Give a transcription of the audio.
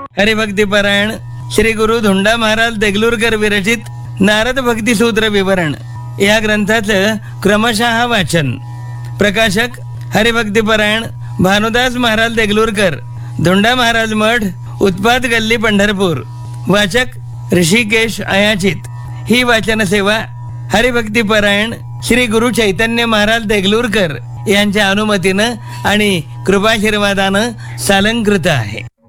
हरिभक्तीपरायण श्री गुरु धोंडा महाराज देगलूरकर विरचित नारद भक्ती सूत्र विवरण या ग्रंथाचं क्रमशः वाचन. प्रकाशक हरिभक्तीपरायण भानुदास महाराज देगलूरकर, धोंडा महाराज मठ, उत्पाद गल्ली, पंढरपूर. वाचक ऋषिकेश अयाचित. ही वाचन सेवा हरिभक्तीपरायण श्री गुरु चैतन्य महाराज देगलूरकर यांच्या अनुमतीनं आणि कृपाशीर्वादानं सालंकृत आहे.